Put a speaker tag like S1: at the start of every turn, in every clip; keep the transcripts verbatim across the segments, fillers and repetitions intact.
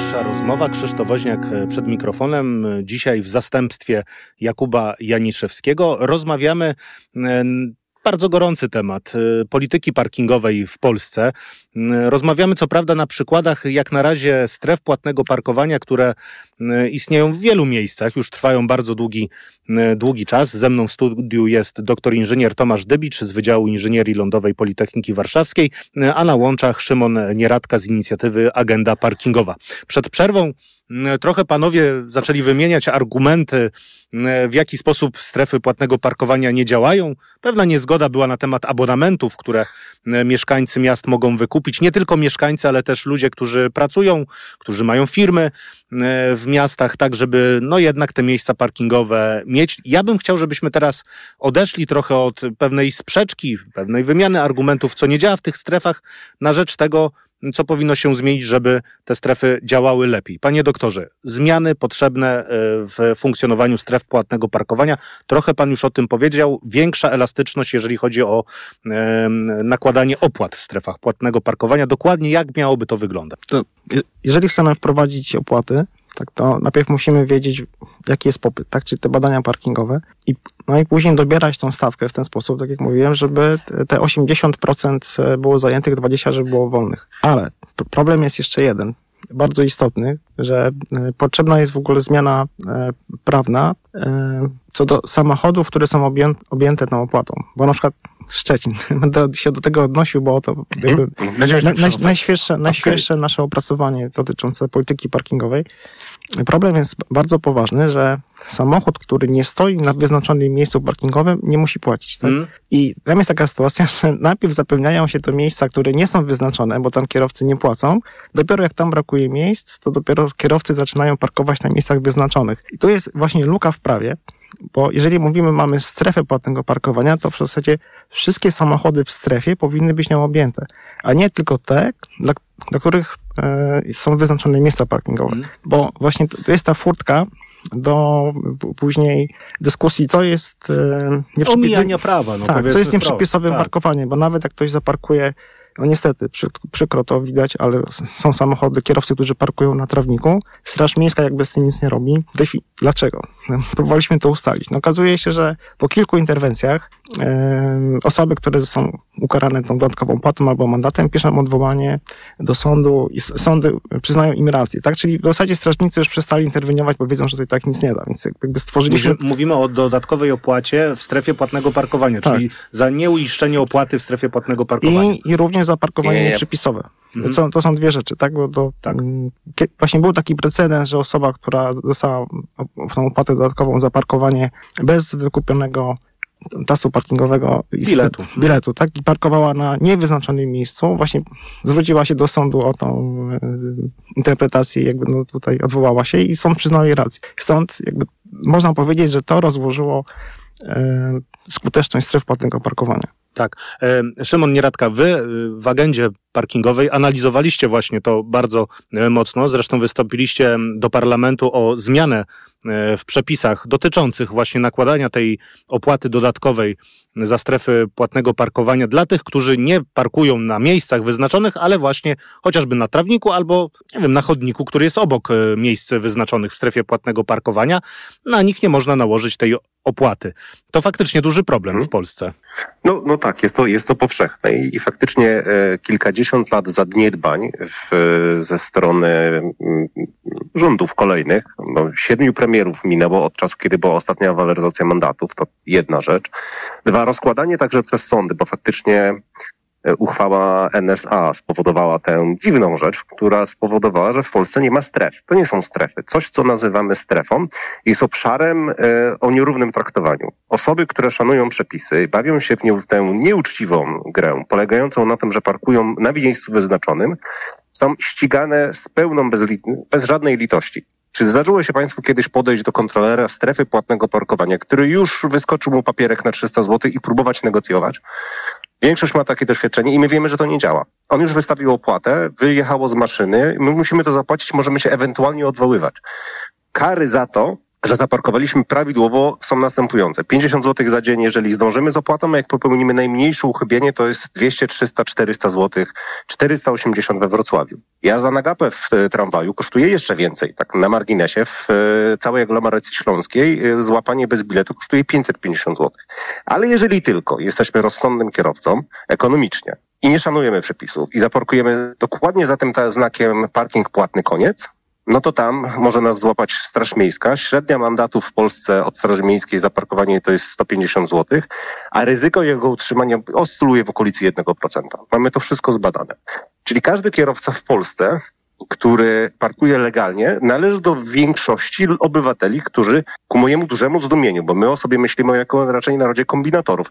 S1: Dłuższa rozmowa. Krzysztof Woźniak przed mikrofonem. Dzisiaj w zastępstwie Jakuba Janiszewskiego rozmawiamy. Bardzo gorący temat polityki parkingowej w Polsce. Rozmawiamy co prawda na przykładach jak na razie stref płatnego parkowania, które istnieją w wielu miejscach, już trwają bardzo długi, długi czas. Ze mną w studiu jest doktor inżynier Tomasz Dybicz z Wydziału Inżynierii Lądowej Politechniki Warszawskiej, a na łączach Szymon Nieradka z inicjatywy Agenda Parkingowa. Przed przerwą trochę panowie zaczęli wymieniać argumenty, w jaki sposób strefy płatnego parkowania nie działają. Pewna niezgoda była na temat abonamentów, które mieszkańcy miast mogą wykupić. Nie tylko mieszkańcy, ale też ludzie, którzy pracują, którzy mają firmy w miastach, tak żeby no jednak te miejsca parkingowe mieć. Ja bym chciał, żebyśmy teraz odeszli trochę od pewnej sprzeczki, pewnej wymiany argumentów, co nie działa w tych strefach, na rzecz tego, co powinno się zmienić, żeby te strefy działały lepiej. Panie doktorze, zmiany potrzebne w funkcjonowaniu stref płatnego parkowania. Trochę pan już o tym powiedział. Większa elastyczność, jeżeli chodzi o e, nakładanie opłat w strefach płatnego parkowania. Dokładnie jak miałoby to wyglądać?
S2: To, jeżeli chcemy wprowadzić opłaty, tak, to najpierw musimy wiedzieć, jaki jest popyt, tak, czyli te badania parkingowe i, no i później dobierać tą stawkę w ten sposób, tak jak mówiłem, żeby te osiemdziesiąt procent było zajętych, dwadzieścia procent żeby było wolnych. Ale problem jest jeszcze jeden, bardzo istotny, że potrzebna jest w ogóle zmiana prawna co do samochodów, które są objęte tą opłatą, bo na przykład Szczecin. Będę się do tego odnosił, bo to jakby na, naj, najświeższe, najświeższe okay. nasze opracowanie dotyczące polityki parkingowej. Problem jest bardzo poważny, że samochód, który nie stoi na wyznaczonym miejscu parkingowym, nie musi płacić. Tak? Mm. I tam jest taka sytuacja, że najpierw zapewniają się te miejsca, które nie są wyznaczone, bo tam kierowcy nie płacą. Dopiero jak tam brakuje miejsc, to dopiero kierowcy zaczynają parkować na miejscach wyznaczonych. I tu jest właśnie luka w prawie, bo jeżeli mówimy, mamy strefę płatnego parkowania, to w zasadzie wszystkie samochody w strefie powinny być nią objęte, a nie tylko te, dla, dla których e, są wyznaczone miejsca parkingowe. Mm. Bo właśnie to, to jest ta furtka do później dyskusji, co jest e,
S1: nieprzypi- omijania prawa. No
S2: tak, co jest nieprzypisowym tak. parkowaniem, bo nawet jak ktoś zaparkuje, no niestety, przy, przykro to widać, ale są samochody, kierowcy, którzy parkują na trawniku. Straż Miejska jakby z tym nic nie robi. Dlaczego? Próbowaliśmy to ustalić. No okazuje się, że po kilku interwencjach e, osoby, które są ukarane tą dodatkową płatą albo mandatem, piszą odwołanie do sądu i sądy przyznają im rację. Tak? Czyli w zasadzie strażnicy już przestali interweniować, bo wiedzą, że to i tak nic nie da. Więc jakby stworzyliśmy...
S1: Mówimy o dodatkowej opłacie w strefie płatnego parkowania, tak. czyli za nieuiszczenie opłaty w strefie płatnego parkowania.
S2: I, i również za parkowanie nieprzypisowe. Mhm. To, to są dwie rzeczy, tak? Bo to, tak. Właśnie był taki precedens, że osoba, która dostała tą opłatę dodatkową za parkowanie bez wykupionego czasu parkingowego
S1: biletu.
S2: biletu, tak? I parkowała na niewyznaczonym miejscu, właśnie zwróciła się do sądu o tą e, interpretację, jakby no tutaj odwołała się i sąd przyznał jej rację. Stąd jakby można powiedzieć, że to rozłożyło e, skuteczność stref płatnego parkowania.
S1: Tak. Szymon Nieradka, wy w agendzie parkingowej analizowaliście właśnie to bardzo mocno. Zresztą wystąpiliście do parlamentu o zmianę w przepisach dotyczących właśnie nakładania tej opłaty dodatkowej za strefy płatnego parkowania dla tych, którzy nie parkują na miejscach wyznaczonych, ale właśnie chociażby na trawniku albo, nie wiem, na chodniku, który jest obok miejsc wyznaczonych w strefie płatnego parkowania. Na nich nie można nałożyć tej opłaty. To faktycznie duży problem hmm. w Polsce.
S3: No, no tak, jest to, jest to powszechne i, i faktycznie e, kilkadziesiąt lat zaniedbań w, ze strony m, rządów kolejnych, no, siedmiu premierów minęło od czasu, kiedy była ostatnia waloryzacja mandatów, to jedna rzecz. Dwa, rozkładanie także przez sądy, bo faktycznie uchwała N S A spowodowała tę dziwną rzecz, która spowodowała, że w Polsce nie ma stref. To nie są strefy. Coś, co nazywamy strefą, jest obszarem e, o nierównym traktowaniu. Osoby, które szanują przepisy, bawią się w, nie, w tę nieuczciwą grę, polegającą na tym, że parkują na miejscu wyznaczonym, są ścigane z pełną, bez, bez żadnej litości. Czy zdarzyło się Państwu kiedyś podejść do kontrolera strefy płatnego parkowania, który już wyskoczył mu papierek na trzysta złotych i próbować negocjować? Większość ma takie doświadczenie i my wiemy, że to nie działa. On już wystawił opłatę, wyjechało z maszyny, my musimy to zapłacić, możemy się ewentualnie odwoływać. Kary za to że zaparkowaliśmy prawidłowo, są następujące. pięćdziesiąt złotych za dzień, jeżeli zdążymy z opłatą, a jak popełnimy najmniejsze uchybienie, to jest dwieście, trzysta, czterysta złotych, czterysta osiemdziesiąt we Wrocławiu. Jazda na gapę w tramwaju kosztuje jeszcze więcej. Tak na marginesie, w całej aglomeracji śląskiej złapanie bez biletu kosztuje pięćset pięćdziesiąt złotych. Ale jeżeli tylko jesteśmy rozsądnym kierowcą, ekonomicznie, i nie szanujemy przepisów i zaparkujemy dokładnie za tym znakiem parking płatny, koniec, no to tam może nas złapać Straż Miejska. Średnia mandatów w Polsce od Straży Miejskiej za parkowanie to jest sto pięćdziesiąt złotych, a ryzyko jego utrzymania oscyluje w okolicy jednego procenta. Mamy to wszystko zbadane. Czyli każdy kierowca w Polsce, który parkuje legalnie, należy do większości obywateli, którzy ku mojemu dużemu zdumieniu, bo my o sobie myślimy jako raczej narodzie kombinatorów,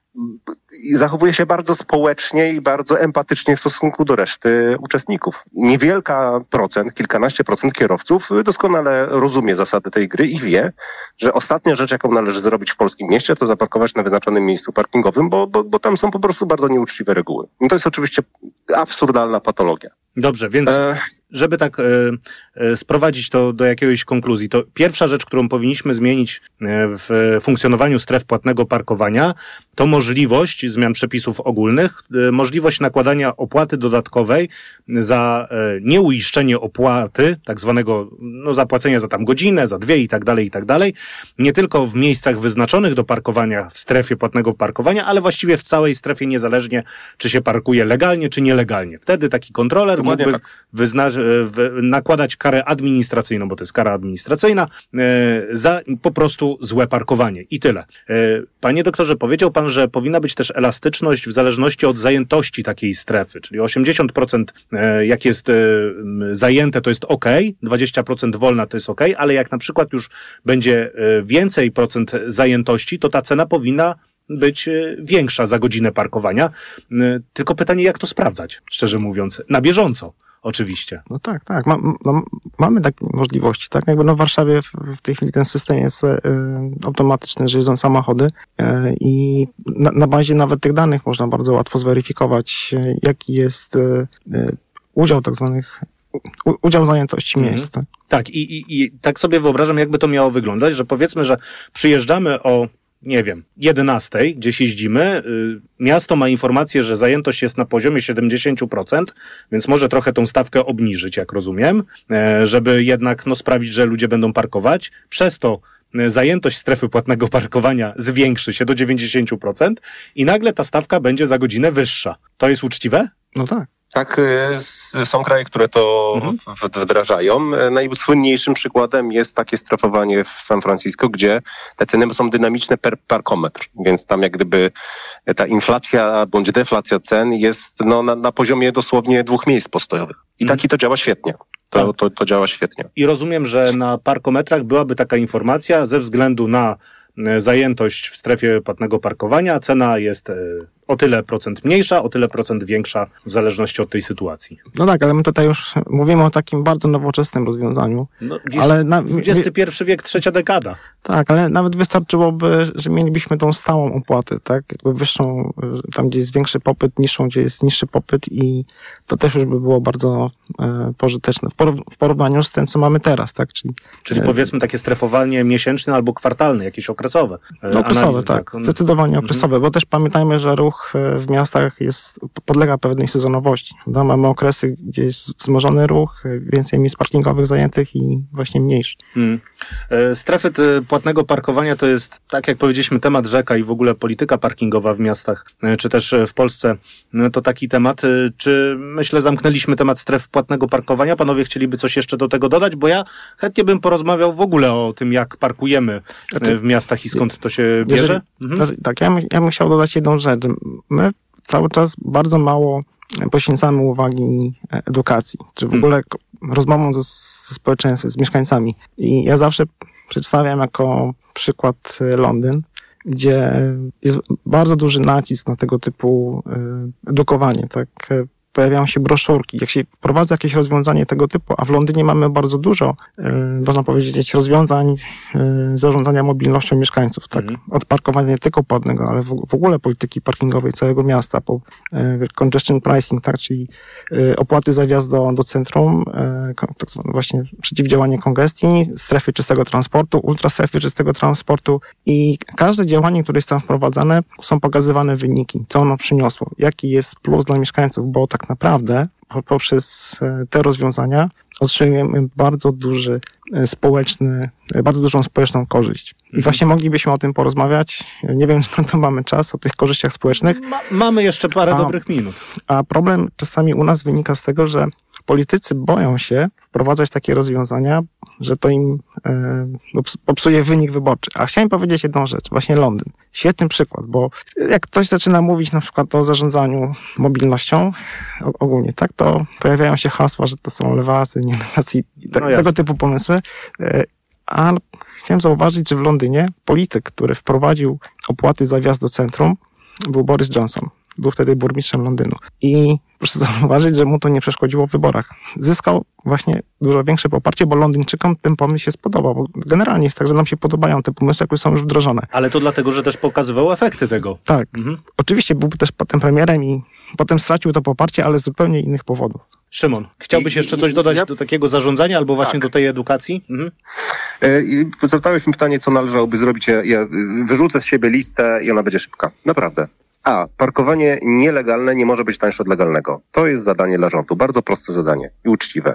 S3: i zachowuje się bardzo społecznie i bardzo empatycznie w stosunku do reszty uczestników. Niewielka procent, kilkanaście procent kierowców doskonale rozumie zasady tej gry i wie, że ostatnia rzecz, jaką należy zrobić w polskim mieście, to zaparkować na wyznaczonym miejscu parkingowym, bo, bo, bo tam są po prostu bardzo nieuczciwe reguły. No to jest oczywiście absurdalna patologia.
S1: Dobrze, więc e... żeby tak e, e, sprowadzić to do jakiejś konkluzji, to pierwsza rzecz, którą powinniśmy zmienić w funkcjonowaniu stref płatnego parkowania, to możliwość zmian przepisów ogólnych, e, możliwość nakładania opłaty dodatkowej za e, nieuiszczenie opłaty, tak zwanego no, zapłacenia za tam godzinę, za dwie i tak dalej, i tak dalej, nie tylko w miejscach wyznaczonych do parkowania w strefie płatnego parkowania, ale właściwie w całej strefie, niezależnie czy się parkuje legalnie, czy nielegalnie. Wtedy taki kontroler mógłby tak. wyzna- w, nakładać karę administracyjną, bo to jest kara administracyjna, e, za po prostu złe parkowanie. I tyle. E, panie doktorze, powiedział pan, że powinna być też elastyczność w zależności od zajętości takiej strefy, czyli osiemdziesiąt procent e, jak jest e, zajęte, to jest ok, dwadzieścia procent wolna to jest ok, ale jak na przykład już będzie e, więcej procent zajętości, to ta cena powinna być większa za godzinę parkowania. Tylko pytanie, jak to sprawdzać, szczerze mówiąc, na bieżąco. Oczywiście.
S2: No tak, tak. Ma, no, mamy takie możliwości, tak? Jakby no w Warszawie w, w tej chwili ten system jest y, automatyczny, że jeżdżą samochody y, i na, na bazie nawet tych danych można bardzo łatwo zweryfikować, y, jaki jest y, y, udział tak zwanych u, udział zajętości mhm. miejsc. Tak,
S1: tak i, i, i tak sobie wyobrażam, jakby to miało wyglądać, że powiedzmy, że przyjeżdżamy o nie wiem, jedenastej, gdzieś jeździmy, miasto ma informację, że zajętość jest na poziomie siedemdziesiąt procent, więc może trochę tą stawkę obniżyć, jak rozumiem, żeby jednak no, sprawić, że ludzie będą parkować. Przez to zajętość strefy płatnego parkowania zwiększy się do dziewięćdziesiąt procent i nagle ta stawka będzie za godzinę wyższa. To jest uczciwe?
S2: No tak.
S3: Tak, są kraje, które to mhm. wdrażają. Najsłynniejszym przykładem jest takie strefowanie w San Francisco, gdzie te ceny są dynamiczne per parkometr, więc tam jak gdyby ta inflacja bądź deflacja cen jest no, na, na poziomie dosłownie dwóch miejsc postojowych. I mhm. taki to działa świetnie. To, tak. to, to działa świetnie.
S1: I rozumiem, że na parkometrach byłaby taka informacja ze względu na zajętość w strefie płatnego parkowania, cena jest o tyle procent mniejsza, o tyle procent większa w zależności od tej sytuacji.
S2: No tak, ale my tutaj już mówimy o takim bardzo nowoczesnym rozwiązaniu.
S1: No, ale na, dwudziesty pierwszy wiek, trzecia dekada.
S2: Tak, ale nawet wystarczyłoby, że mielibyśmy tą stałą opłatę, tak? Jakby wyższą, tam gdzie jest większy popyt, niższą, gdzie jest niższy popyt i to też już by było bardzo e, pożyteczne w, porów- w porównaniu z tym, co mamy teraz, tak? Czyli,
S1: Czyli e, powiedzmy takie strefowanie miesięczne albo kwartalne, jakieś okresowe. E,
S2: no okresowe, analizy, tak. tak. Zdecydowanie okresowe, mhm. bo też pamiętajmy, że ruch w miastach jest, podlega pewnej sezonowości. No, mamy okresy, gdzie jest wzmożony ruch, więcej miejsc parkingowych zajętych i właśnie mniejszy. Hmm.
S1: Strefy płatnego parkowania to jest, tak jak powiedzieliśmy, temat rzeka i w ogóle polityka parkingowa w miastach, czy też w Polsce, to taki temat. Czy myślę, zamknęliśmy temat stref płatnego parkowania? Panowie chcieliby coś jeszcze do tego dodać? Bo ja chętnie bym porozmawiał w ogóle o tym, jak parkujemy w miastach i skąd to się bierze.
S2: Jeżeli, mhm. Tak, ja, ja bym chciał dodać jedną rzecz. My cały czas bardzo mało poświęcamy uwagi edukacji, czy w hmm. ogóle rozmową ze, ze społeczeństwem, z mieszkańcami. I ja zawsze przedstawiam jako przykład Londyn, gdzie jest bardzo duży nacisk na tego typu edukowanie, tak. Pojawiają się broszurki. Jak się wprowadza jakieś rozwiązanie tego typu, a w Londynie mamy bardzo dużo, yy, można powiedzieć, rozwiązań yy, zarządzania mobilnością mieszkańców, tak? Mm. Od parkowania nie tylko płatnego, ale w, w ogóle polityki parkingowej całego miasta, po yy, congestion pricing, tak? Czyli yy, opłaty za wjazd do, do centrum, tak zwane właśnie przeciwdziałanie kongestii, strefy czystego transportu, ultrastrefy czystego transportu i każde działanie, które jest tam wprowadzane, są pokazywane wyniki, co ono przyniosło, jaki jest plus dla mieszkańców, bo tak naprawdę poprzez te rozwiązania otrzymujemy bardzo duży społeczny, bardzo dużą społeczną korzyść. I właśnie moglibyśmy o tym porozmawiać. Nie wiem, czy na to mamy czas, o tych korzyściach społecznych.
S1: Ma, mamy jeszcze parę
S2: a,
S1: dobrych minut.
S2: A problem czasami u nas wynika z tego, że politycy boją się wprowadzać takie rozwiązania, że to im e, popsuje wynik wyborczy. A chciałem powiedzieć jedną rzecz. Właśnie Londyn. Świetny przykład, bo jak ktoś zaczyna mówić na przykład o zarządzaniu mobilnością ogólnie, tak, to pojawiają się hasła, że to są lewasy, nie lewasy i te, no tego typu pomysły. E, a chciałem zauważyć, że w Londynie polityk, który wprowadził opłaty za wjazd do centrum, był Boris Johnson. Był wtedy burmistrzem Londynu. I proszę zauważyć, że mu to nie przeszkodziło w wyborach. Zyskał właśnie dużo większe poparcie, bo Londyńczykom ten pomysł się spodobał. Bo generalnie jest tak, że nam się podobają te pomysły, które są już wdrożone.
S1: Ale to dlatego, że też pokazywał efekty tego.
S2: Tak.
S1: Mhm. Oczywiście
S2: był też potem premierem i potem stracił to poparcie, ale z zupełnie innych powodów.
S1: Szymon, chciałbyś jeszcze coś dodać ja... do takiego zarządzania albo właśnie tak. do tej edukacji? Mhm.
S3: I zadałeś mi pytanie, co należałoby zrobić. Ja, ja wyrzucę z siebie listę i ona będzie szybka. Naprawdę. A, parkowanie nielegalne nie może być tańsze od legalnego. To jest zadanie dla rządu. Bardzo proste zadanie i uczciwe.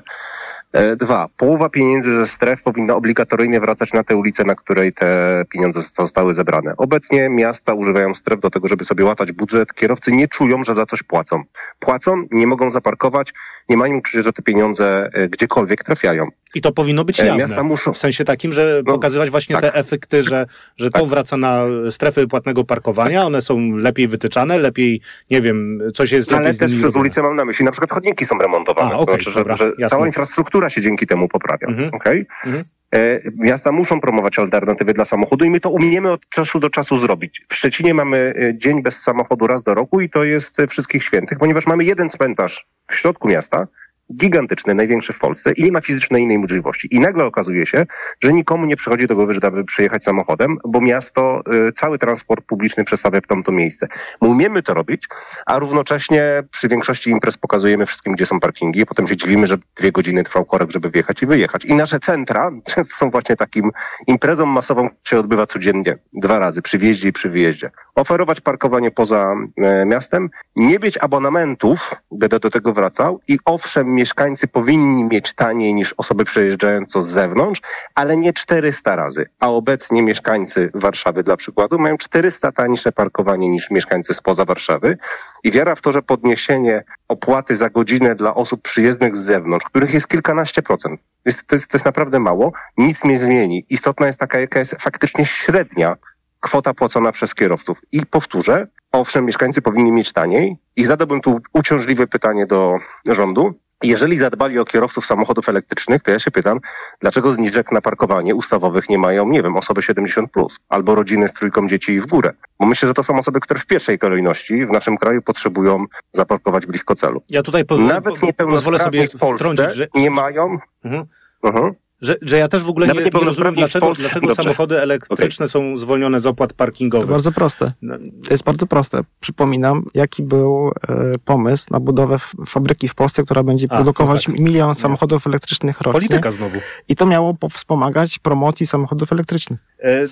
S3: E, dwa, połowa pieniędzy ze stref powinna obligatoryjnie wracać na tę ulicę, na której te pieniądze zostały zebrane. Obecnie miasta używają stref do tego, żeby sobie łatać budżet. Kierowcy nie czują, że za coś płacą. Płacą, nie mogą zaparkować, nie mają przecież, że te pieniądze gdziekolwiek trafiają.
S1: I to powinno być jawne. Miasta muszą... W sensie takim, że no, pokazywać właśnie tak. te efekty, że, że to tak. wraca na strefy płatnego parkowania, one są lepiej wytyczane, lepiej, nie wiem, coś jest...
S3: Ale też przez ulicę mam na myśli, na przykład chodniki są remontowane. A, okay, to znaczy, dobra, że, że cała infrastruktura się dzięki temu poprawia. Mhm. Okay? Mhm. E, miasta muszą promować alternatywy dla samochodu i my to umiemy od czasu do czasu zrobić. W Szczecinie mamy dzień bez samochodu raz do roku i to jest Wszystkich Świętych, ponieważ mamy jeden cmentarz w środku miasta, gigantyczny, największy w Polsce i nie ma fizycznej innej możliwości. I nagle okazuje się, że nikomu nie przychodzi do głowy, żeby przyjechać samochodem, bo miasto y, cały transport publiczny przestawia w tamto miejsce. My umiemy to robić, a równocześnie przy większości imprez pokazujemy wszystkim, gdzie są parkingi, a potem się dziwimy, że dwie godziny trwał korek, żeby wjechać i wyjechać. I nasze centra często są właśnie takim imprezą masową, która się odbywa codziennie, dwa razy, przy wjeździe i przy wyjeździe. Oferować parkowanie poza y, miastem, nie mieć abonamentów, będę do tego wracał i owszem, mieszkańcy powinni mieć taniej niż osoby przejeżdżające z zewnątrz, ale nie czterysta razy. A obecnie mieszkańcy Warszawy, dla przykładu, mają czterysta tańsze parkowanie niż mieszkańcy spoza Warszawy. I wiara w to, że podniesienie opłaty za godzinę dla osób przyjezdnych z zewnątrz, których jest kilkanaście procent, jest, to, jest, to jest naprawdę mało, nic nie zmieni. Istotna jest taka, jaka jest faktycznie średnia kwota płacona przez kierowców. I powtórzę, owszem, mieszkańcy powinni mieć taniej i zadałbym tu uciążliwe pytanie do rządu. Jeżeli zadbali o kierowców samochodów elektrycznych, to ja się pytam, dlaczego zniżek na parkowanie ustawowych nie mają, nie wiem, osoby siedemdziesiąt plus albo rodziny z trójką dzieci w górę. Bo myślę, że to są osoby, które w pierwszej kolejności w naszym kraju potrzebują zaparkować blisko celu.
S1: Ja tutaj po,
S3: Nawet po, niepełnosprawni w Polsce wtrącić, że... nie mają... Mhm. Uh-huh.
S1: Że, że ja też w ogóle nie, nie rozumiem, dlaczego, dlaczego samochody elektryczne okay. są zwolnione z opłat parkingowych.
S2: To bardzo proste. To jest bardzo proste. Przypominam, jaki był e, pomysł na budowę f- fabryki w Polsce, która będzie A, produkować no tak. milion samochodów elektrycznych rocznie.
S1: Polityka znowu.
S2: I to miało wspomagać promocji samochodów elektrycznych. E,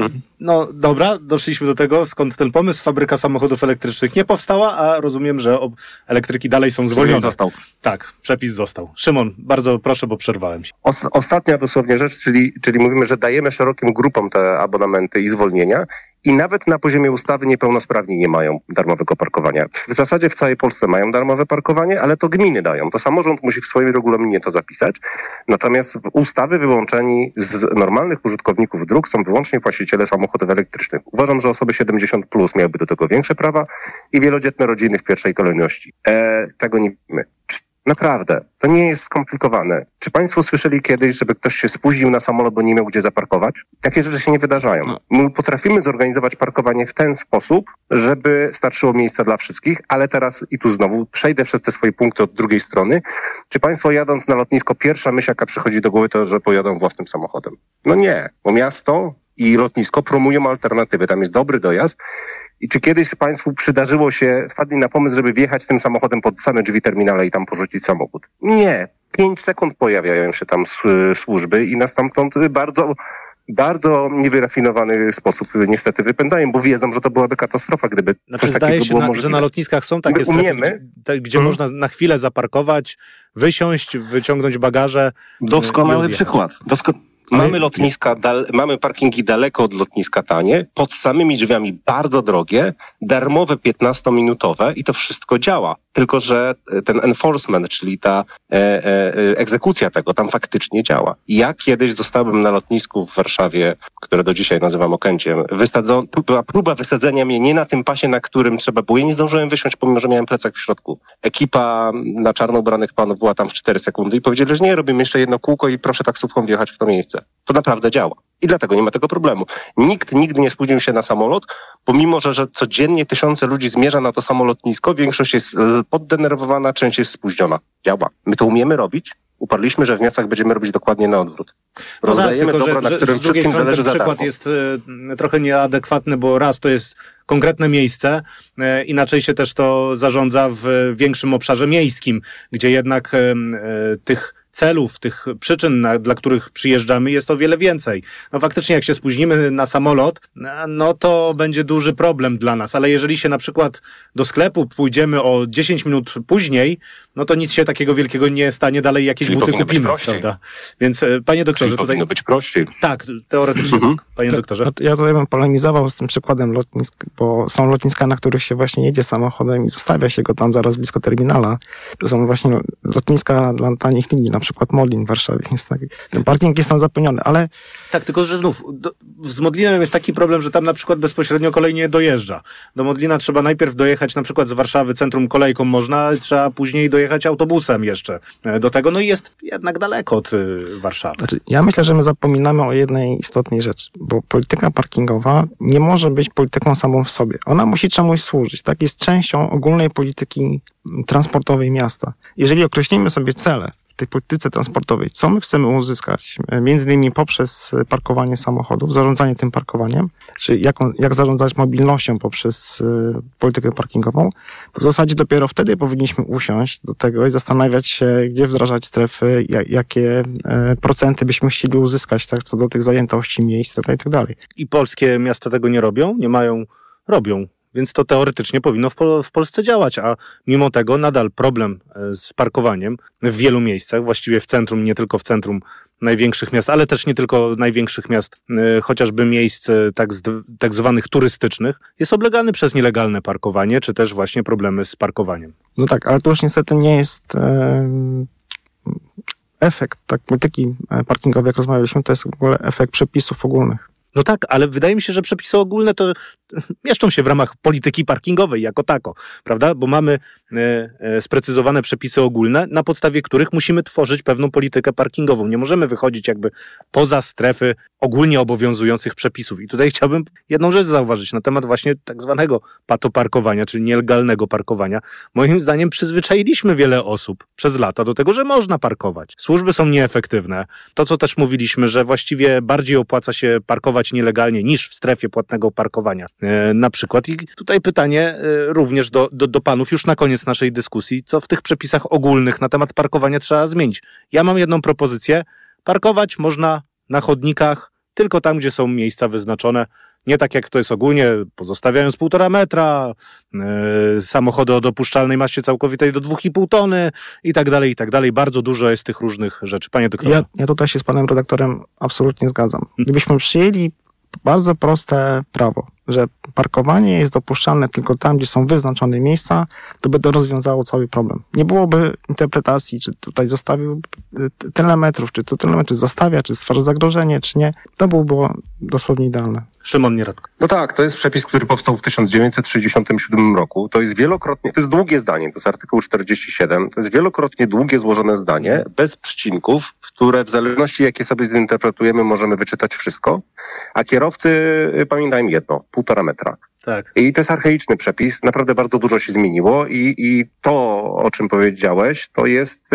S1: no dobra, doszliśmy do tego, skąd ten pomysł. Fabryka samochodów elektrycznych nie powstała, a rozumiem, że elektryki dalej są zwolnione.
S3: Przepis został.
S1: Tak, przepis został. Szymon, bardzo proszę, bo przerwałem się.
S3: Os- ostatnia dosłownie rzecz, czyli, czyli mówimy, że dajemy szerokim grupom te abonamenty i zwolnienia i nawet na poziomie ustawy niepełnosprawni nie mają darmowego parkowania. W zasadzie w całej Polsce mają darmowe parkowanie, ale to gminy dają. To samorząd musi w swoim regulaminie to zapisać. Natomiast w ustawy wyłączeni z normalnych użytkowników dróg są wyłącznie właściciele samochodów elektrycznych. Uważam, że osoby siedemdziesiąt plus miałyby do tego większe prawa i wielodzietne rodziny w pierwszej kolejności. E, tego nie wiemy. Naprawdę, to nie jest skomplikowane. Czy państwo słyszeli kiedyś, żeby ktoś się spóźnił na samolot, bo nie miał gdzie zaparkować? Takie rzeczy się nie wydarzają. My potrafimy zorganizować parkowanie w ten sposób, żeby starczyło miejsca dla wszystkich, ale teraz i tu znowu przejdę przez te swoje punkty od drugiej strony. Czy państwo jadąc na lotnisko, pierwsza myśl, jaka przychodzi do głowy, to, że pojadą własnym samochodem? No nie, bo miasto i lotnisko promują alternatywy. Tam jest dobry dojazd. I czy kiedyś z państwu przydarzyło się, wpadli na pomysł, żeby wjechać tym samochodem pod same drzwi terminala i tam porzucić samochód? Nie. pięć sekund pojawiają się tam służby i nas stamtąd bardzo... bardzo niewyraffinowany sposób niestety wypędzają, bo wiedzą, że to byłaby katastrofa, gdyby
S1: znaczy,
S3: coś
S1: zdaje
S3: takiego
S1: się,
S3: było
S1: na,
S3: możliwe.
S1: że na lotniskach są takie
S3: My
S1: strefy,
S3: umiemy,
S1: gdzie, gdzie
S3: hmm.
S1: można na chwilę zaparkować, wysiąść, wyciągnąć bagaże.
S3: Doskonały przykład. Dosko- Mamy lotniska, dal, mamy parkingi daleko od lotniska tanie, pod samymi drzwiami bardzo drogie, darmowe piętnastominutowe i to wszystko działa. Tylko że ten enforcement, czyli ta e, e, egzekucja tego tam faktycznie działa. Ja kiedyś zostałem na lotnisku w Warszawie, które do dzisiaj nazywam Okęciem, wysadzon, była próba wysadzenia mnie nie na tym pasie, na którym trzeba było. Ja nie zdążyłem wysiąść, pomimo że miałem plecak w środku. Ekipa na czarno ubranych panów była tam w cztery sekundy i powiedzieli, że nie, robimy jeszcze jedno kółko i proszę taksówką wjechać w to miejsce. To naprawdę działa. I dlatego nie ma tego problemu. Nikt nigdy nie spóźnił się na samolot, pomimo że, że codziennie tysiące ludzi zmierza na to samo lotnisko, większość jest poddenerwowana, część jest spóźniona. Działa. My to umiemy robić. Uparliśmy, że w miastach będziemy robić dokładnie na odwrót. Rozdajemy
S1: no tak,
S3: dobro,
S1: że,
S3: na którym
S1: z drugiej
S3: wszystkim
S1: strony
S3: zależy
S1: ten
S3: za
S1: przykład
S3: darmo.
S1: jest y, trochę nieadekwatny, bo raz to jest konkretne miejsce, y, inaczej się też to zarządza w większym obszarze miejskim, gdzie jednak y, y, tych celów, tych przyczyn, na, dla których przyjeżdżamy, jest o wiele więcej. No faktycznie jak się spóźnimy na samolot, no to będzie duży problem dla nas, ale jeżeli się na przykład do sklepu pójdziemy o dziesięć minut później, no to nic się takiego wielkiego nie stanie, dalej jakieś
S3: Czyli
S1: buty
S3: powinno
S1: kupimy,
S3: być
S1: prawda? Więc panie doktorze,
S3: Czyli
S1: tutaj...
S3: powinno być prościej.
S1: Tak, teoretycznie
S3: Mhm.
S1: tak, panie doktorze.
S2: Ja tutaj bym polemizował z tym przykładem lotnisk, bo są lotniska, na których się właśnie jedzie samochodem i zostawia się go tam zaraz blisko terminala. To są właśnie lotniska dla tanich linii, na przykład Modlin w Warszawie. Jest taki, ten parking jest tam zapełniony, ale...
S1: Tak, tylko że znów do, z Modlinem jest taki problem, że tam na przykład bezpośrednio kolej nie dojeżdża. Do Modlina trzeba najpierw dojechać na przykład z Warszawy centrum kolejką można, trzeba później dojechać autobusem jeszcze do tego. No i jest jednak daleko od y, Warszawy.
S2: Znaczy, ja myślę, że my zapominamy o jednej istotnej rzeczy, bo polityka parkingowa nie może być polityką samą w sobie. Ona musi czemuś służyć, tak? Jest częścią ogólnej polityki transportowej miasta. Jeżeli określimy sobie cele w tej polityce transportowej, co my chcemy uzyskać, między innymi poprzez parkowanie samochodów, zarządzanie tym parkowaniem, czy jak, jak zarządzać mobilnością poprzez y, politykę parkingową, to w zasadzie dopiero wtedy powinniśmy usiąść do tego i zastanawiać się, gdzie wdrażać strefy, jak, jakie y, procenty byśmy chcieli uzyskać, tak, co do tych zajętości miejsc i tak dalej.
S1: I polskie miasta tego nie robią? Nie mają? Robią. Więc to teoretycznie powinno w, Pol- w Polsce działać, a mimo tego nadal problem z parkowaniem w wielu miejscach, właściwie w centrum, nie tylko w centrum największych miast, ale też nie tylko największych miast, y, chociażby miejsc y, tak, z, tak zwanych turystycznych, jest oblegany przez nielegalne parkowanie, czy też właśnie problemy z parkowaniem.
S2: No tak, ale to już niestety nie jest e, efekt tak polityki parkingowej, jak rozmawialiśmy, to jest w ogóle efekt przepisów ogólnych.
S1: No tak, ale wydaje mi się, że przepisy ogólne to mieszczą się w ramach polityki parkingowej jako tako, prawda? Bo mamy e, e, sprecyzowane przepisy ogólne, na podstawie których musimy tworzyć pewną politykę parkingową. Nie możemy wychodzić jakby poza strefy ogólnie obowiązujących przepisów. I tutaj chciałbym jedną rzecz zauważyć na temat właśnie tak zwanego patoparkowania, czyli nielegalnego parkowania. Moim zdaniem przyzwyczailiśmy wiele osób przez lata do tego, że można parkować. Służby są nieefektywne. To, co też mówiliśmy, że właściwie bardziej opłaca się parkować nielegalnie niż w strefie płatnego parkowania e, na przykład. I tutaj pytanie e, również do, do, do panów już na koniec naszej dyskusji, co w tych przepisach ogólnych na temat parkowania trzeba zmienić. Ja mam jedną propozycję. Parkować można na chodnikach tylko tam, gdzie są miejsca wyznaczone. Nie tak jak to jest ogólnie, pozostawiając półtora metra, yy, samochody o dopuszczalnej masie całkowitej do dwóch i pół tony i tak dalej, i tak dalej. Bardzo dużo jest tych różnych rzeczy. Panie doktorze.
S2: Ja, ja tutaj się z panem redaktorem absolutnie zgadzam. Gdybyśmy przyjęli bardzo proste prawo, że parkowanie jest dopuszczalne tylko tam, gdzie są wyznaczone miejsca, to by to rozwiązało cały problem. Nie byłoby interpretacji, czy tutaj zostawił tyle metrów, czy tu tyle metrów zostawia, czy stwarza zagrożenie, czy nie. To byłoby dosłownie idealne.
S1: Szymon Nieradko.
S3: No tak, to jest przepis, który powstał w tysiąc dziewięćset sześćdziesiątym siódmym roku. To jest wielokrotnie, to jest długie zdanie, to jest artykuł czterdzieści siedem, to jest wielokrotnie długie, złożone zdanie, bez przycinków, które w zależności jakie sobie zinterpretujemy, możemy wyczytać wszystko, a kierowcy, pamiętajmy jedno, półtora metra.
S1: Tak.
S3: I to jest archaiczny przepis, naprawdę bardzo dużo się zmieniło i, i to, o czym powiedziałeś, to jest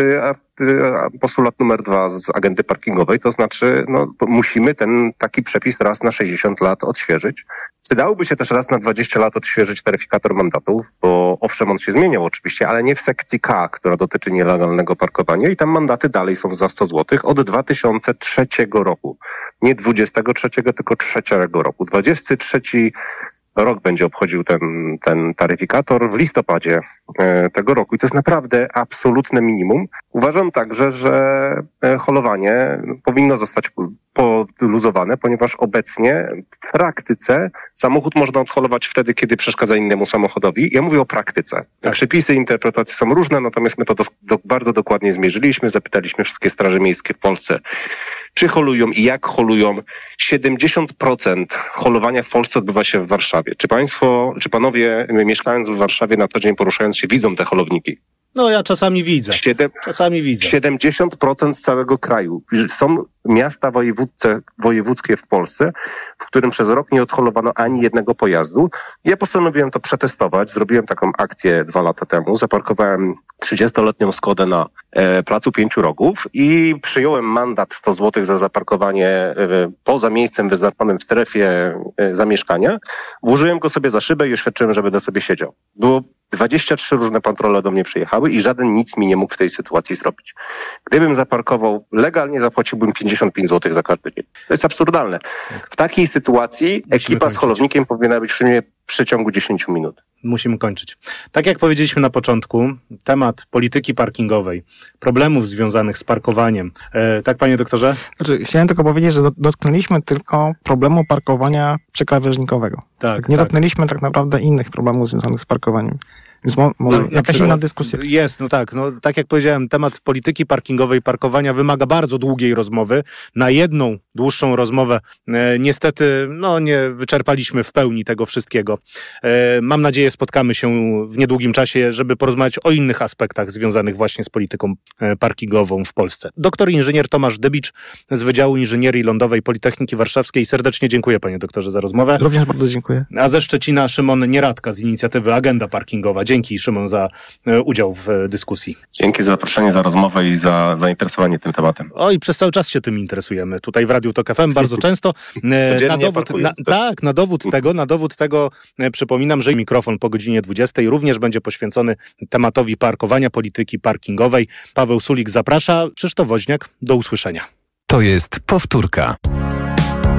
S3: postulat numer dwa z agendy parkingowej, to znaczy no, musimy ten taki przepis raz na sześćdziesiąt lat odświeżyć. Przydałoby się też raz na dwadzieścia lat odświeżyć taryfikator mandatów, bo owszem, on się zmieniał oczywiście, ale nie w sekcji K, która dotyczy nielegalnego parkowania i tam mandaty dalej są za sto złotych od dwa tysiące trzeciego roku. Nie dwudziestego trzeciego, tylko trzeciego roku. dwudziesty trzeci rok będzie obchodził ten, ten taryfikator w listopadzie e, tego roku i to jest naprawdę absolutne minimum. Uważam także, że e, holowanie powinno zostać poluzowane, ponieważ obecnie w praktyce samochód można odholować wtedy, kiedy przeszkadza innemu samochodowi. Ja mówię o praktyce. Tak. Przepisy i interpretacje są różne, natomiast my to do, do, bardzo dokładnie zmierzyliśmy, zapytaliśmy wszystkie straże miejskie w Polsce, czy holują i jak holują. siedemdziesiąt procent holowania w Polsce odbywa się w Warszawie. Czy państwo, czy panowie mieszkając w Warszawie na co dzień poruszając się widzą te holowniki?
S1: No ja czasami widzę. Siedem, czasami widzę.
S3: siedemdziesiąt procent z całego kraju. Są miasta wojewódzkie, wojewódzkie w Polsce, w którym przez rok nie odholowano ani jednego pojazdu. Ja postanowiłem to przetestować. Zrobiłem taką akcję dwa lata temu. Zaparkowałem trzydziestoletnią Skodę na e, Placu Pięciu Rogów i przyjąłem mandat sto złotych za zaparkowanie e, poza miejscem wyznaczonym w strefie e, zamieszkania. Włożyłem go sobie za szybę i oświadczyłem, że będę sobie siedział. Było dwadzieścia trzy różne kontrole do mnie przyjechały i żaden nic mi nie mógł w tej sytuacji zrobić. Gdybym zaparkował legalnie, zapłaciłbym pięćdziesiąt pięć złotych za każdy dzień. To jest absurdalne. W takiej sytuacji ekipa z holownikiem powinna być przy mnie w przeciągu dziesięciu minut.
S1: Musimy kończyć. Tak jak powiedzieliśmy na początku, temat polityki parkingowej, problemów związanych z parkowaniem. E, tak, panie doktorze?
S2: Znaczy, chciałem tylko powiedzieć, że dotknęliśmy tylko problemu parkowania przykrawężnikowego. Tak, nie tak. dotknęliśmy tak naprawdę innych problemów związanych z parkowaniem. Więc mo, może no, jakaś inna dyskusja.
S1: Jest, no tak. No, tak jak powiedziałem, temat polityki parkingowej, parkowania wymaga bardzo długiej rozmowy. Na jedną dłuższą rozmowę e, niestety no, nie wyczerpaliśmy w pełni tego wszystkiego. E, mam nadzieję, spotkamy się w niedługim czasie, żeby porozmawiać o innych aspektach związanych właśnie z polityką e, parkingową w Polsce. Doktor inżynier Tomasz Dybicz z Wydziału Inżynierii Lądowej Politechniki Warszawskiej. Serdecznie dziękuję, panie doktorze, za rozmowę.
S2: Również bardzo dziękuję.
S1: A ze Szczecina Szymon Nieradka z inicjatywy Agenda Parkingowa. Dzięki, Szymon, za udział w dyskusji.
S3: Dzięki za zaproszenie, za rozmowę i za zainteresowanie tym tematem.
S1: Oj, przez cały czas się tym interesujemy. Tutaj w Radiu Tok F M bardzo często. Na dowód, na, tak, na dowód tego, na dowód tego przypominam, że mikrofon po godzinie dwudziestej również będzie poświęcony tematowi parkowania, polityki parkingowej. Paweł Sulik zaprasza. Krzysztof Woźniak, do usłyszenia.
S4: To jest powtórka.